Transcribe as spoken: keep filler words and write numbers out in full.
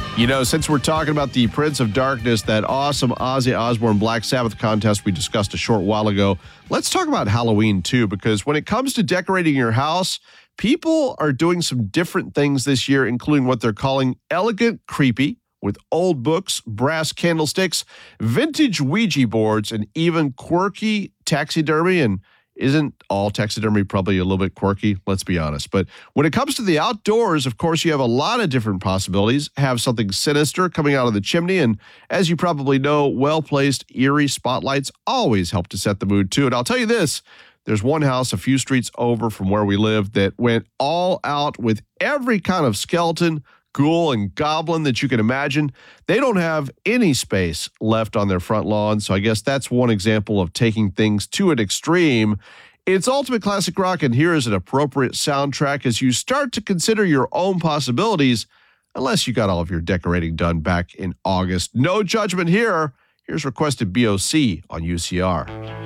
You know, since we're talking about the Prince of Darkness, that awesome Ozzy Osbourne Black Sabbath contest we discussed a short while ago, let's talk about Halloween too, because when it comes to decorating your house, people are doing some different things this year, including what they're calling elegant creepy, with old books, brass candlesticks, vintage Ouija boards, and even quirky taxidermy. And isn't all taxidermy probably a little bit quirky? Let's be honest. But when it comes to the outdoors, of course, you have a lot of different possibilities. Have something sinister coming out of the chimney. And as you probably know, well-placed, eerie spotlights always help to set the mood too. And I'll tell you this, there's one house a few streets over from where we live that went all out with every kind of skeleton, ghoul, and goblin that you can imagine. They don't have any space left on their front lawn, so I guess that's one example of taking things to an extreme. It's Ultimate Classic Rock, and here is an appropriate soundtrack as you start to consider your own possibilities, unless you got all of your decorating done back in August. No judgment here. Here's Requested B O C on U C R.